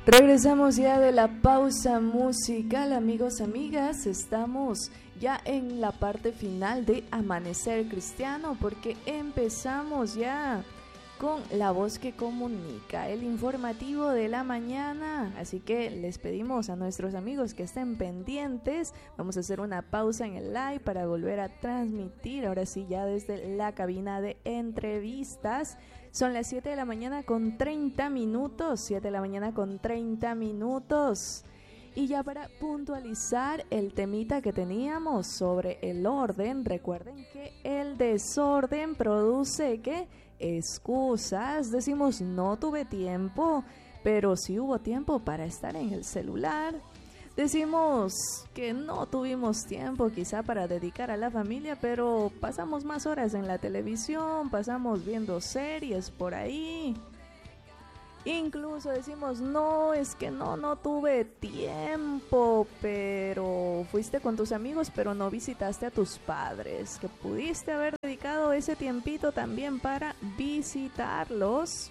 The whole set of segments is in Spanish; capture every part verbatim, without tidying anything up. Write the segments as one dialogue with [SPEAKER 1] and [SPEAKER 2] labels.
[SPEAKER 1] Regresamos ya de la pausa musical, amigos, amigas. Estamos ya en la parte final de Amanecer Cristiano, porque empezamos ya con La Voz que Comunica, el informativo de la mañana. Así que les pedimos a nuestros amigos que estén pendientes. Vamos a hacer una pausa en el live para volver a transmitir, ahora sí, ya desde la cabina de entrevistas. Son las siete de la mañana con treinta minutos, siete de la mañana con treinta minutos. Y ya para puntualizar el temita que teníamos sobre el orden, recuerden que el desorden produce, ¿qué? Excusas. Decimos, no tuve tiempo, pero sí hubo tiempo para estar en el celular. Decimos que no tuvimos tiempo quizá para dedicar a la familia, pero pasamos más horas en la televisión, pasamos viendo series por ahí. Incluso decimos, no, es que no, no tuve tiempo, pero fuiste con tus amigos, pero no visitaste a tus padres, que pudiste haber dedicado ese tiempito también para visitarlos.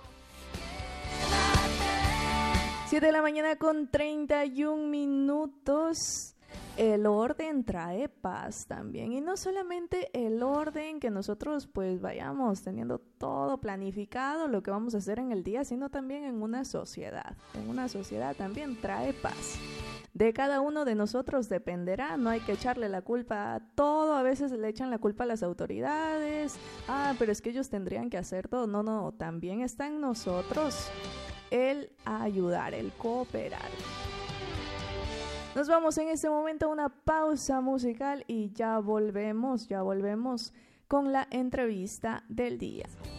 [SPEAKER 1] siete de la mañana con treinta y un minutos. El orden trae paz también, y no solamente el orden, que nosotros pues vayamos teniendo todo planificado lo que vamos a hacer en el día, sino también en una sociedad. En una sociedad también trae paz. De cada uno de nosotros dependerá, no hay que echarle la culpa a todo. A veces le echan la culpa a las autoridades. Ah, pero es que ellos tendrían que hacer todo. No, no, también está en nosotros el ayudar, el cooperar. Nos vamos en este momento a una pausa musical y ya volvemos, ya volvemos con la entrevista del día.